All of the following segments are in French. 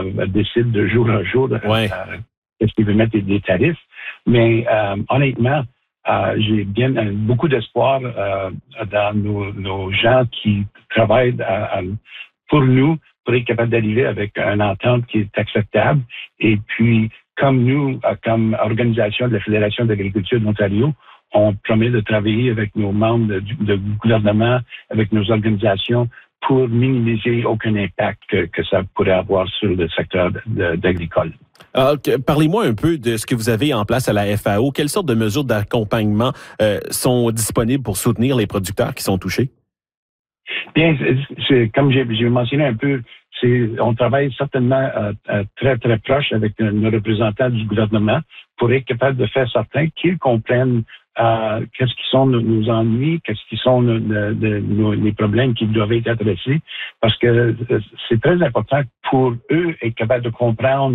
décide de jour en jour est-ce qu'il veut mettre des tarifs. Mais honnêtement, j'ai bien beaucoup d'espoir dans nos gens qui travaillent pour nous, pour être capable d'arriver avec une entente qui est acceptable. Et puis, comme nous, comme organisation de la Fédération d'agriculture de l'Ontario, on promet de travailler avec nos membres de gouvernement, avec nos organisations, pour minimiser aucun impact que ça pourrait avoir sur le secteur d'agricole. Alors, parlez-moi un peu de ce que vous avez en place à la FAO. Quelles sortes de mesures d'accompagnement sont disponibles pour soutenir les producteurs qui sont touchés? Bien, comme j'ai mentionné un peu, on travaille certainement très, très proche avec nos représentants du gouvernement pour être capable de faire certain qu'ils comprennent qu'est-ce qui sont nos ennuis, qu'est-ce qui sont les problèmes qui doivent être adressés, parce que c'est très important pour eux être capables de comprendre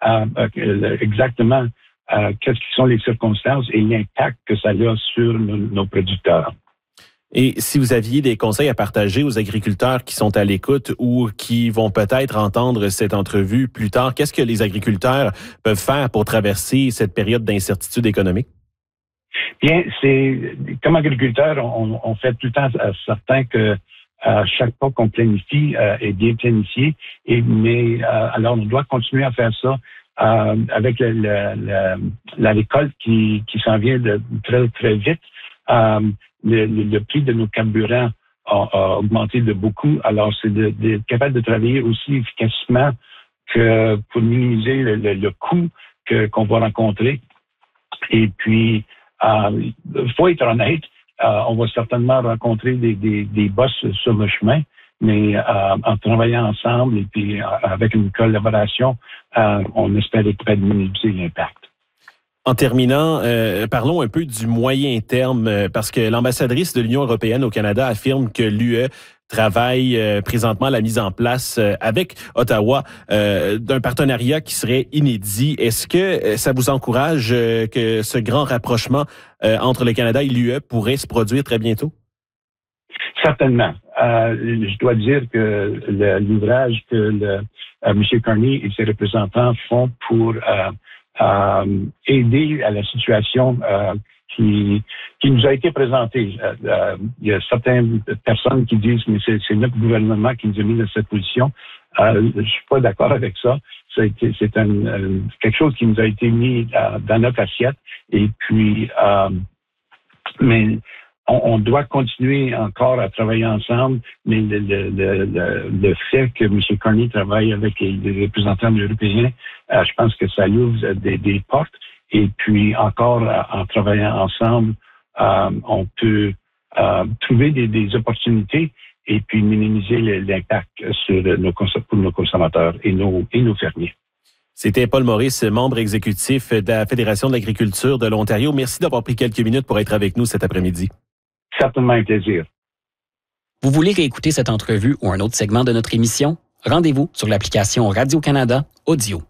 exactement qu'est-ce qui sont les circonstances et l'impact que ça a sur nos producteurs. Et si vous aviez des conseils à partager aux agriculteurs qui sont à l'écoute ou qui vont peut-être entendre cette entrevue plus tard, qu'est-ce que les agriculteurs peuvent faire pour traverser cette période d'incertitude économique? Bien, comme agriculteur, on fait tout le temps certain que chaque pas qu'on planifie est bien planifié. Mais alors, on doit continuer à faire ça avec la récolte qui s'en vient de très, très vite. Le prix de nos carburants a augmenté de beaucoup. Alors, c'est d'être capable de travailler aussi efficacement que pour minimiser le coût qu'on va rencontrer. Et puis, il faut être honnête, on va certainement rencontrer des bosses sur le chemin, mais en travaillant ensemble et puis avec une collaboration, on espère être capable de minimiser l'impact. En terminant, parlons un peu du moyen terme, parce que l'ambassadrice de l'Union européenne au Canada affirme que l'UE travaille présentement à la mise en place avec Ottawa d'un partenariat qui serait inédit. Est-ce que ça vous encourage que ce grand rapprochement entre le Canada et l'UE pourrait se produire très bientôt? Certainement. Je dois dire que l'ouvrage que M. Carney et ses représentants font pour aider à la situation qui nous a été présentée. Il y a certaines personnes qui disent mais c'est notre gouvernement qui nous a mis dans cette position. Je suis pas d'accord avec ça. C'est quelque chose qui nous a été mis dans notre assiette. Et puis, mais on doit continuer encore à travailler ensemble, mais le fait que M. Carney travaille avec les représentants européens, je pense que ça ouvre des portes. Et puis encore, en travaillant ensemble, on peut trouver des opportunités et puis minimiser l'impact pour nos consommateurs et nos fermiers. C'était Paul Maurice, membre exécutif de la Fédération de l'agriculture de l'Ontario. Merci d'avoir pris quelques minutes pour être avec nous cet après-midi. Certainement un plaisir. Vous voulez réécouter cette entrevue ou un autre segment de notre émission? Rendez-vous sur l'application Radio-Canada Audio.